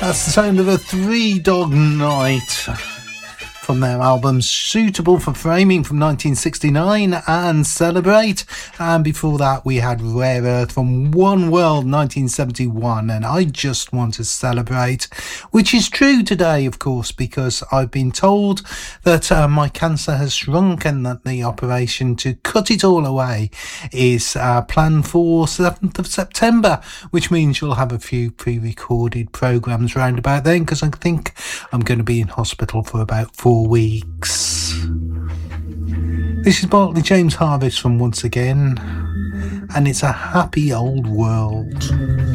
That's the sound of a Three Dog Night from their album Suitable for Framing from 1969 and Celebrate. And before that we had Rare Earth from One World 1971 and I Just Want to Celebrate, which is true today, of course, because I've been told that my cancer has shrunk and that the operation to cut it all away is planned for 7th of September, which means you'll have a few pre-recorded programmes round about then, because I think I'm going to be in hospital for about 4 weeks. This is Bartley James Harvest from Once Again, and it's a happy old world.